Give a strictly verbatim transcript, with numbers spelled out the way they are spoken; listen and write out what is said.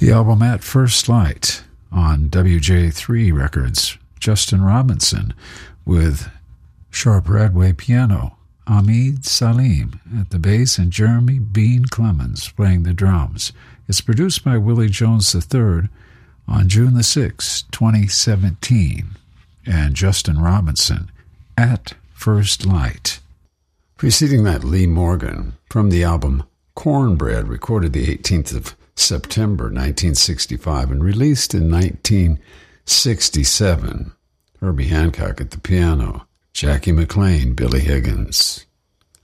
The album At First Light on W J three Records, Justin Robinson with Sharp Radway piano, Ahmed Salim at the bass, and Jeremy Bean Clemens playing the drums. It's produced by Willie Jones the third on June the sixth, twenty seventeen. And Justin Robinson, At First Light. Preceding that, Lee Morgan from the album Cornbread, recorded the eighteenth of September nineteen sixty-five and released in nineteen sixty-seven. Herbie Hancock at the piano, Jackie McLean, Billy Higgins.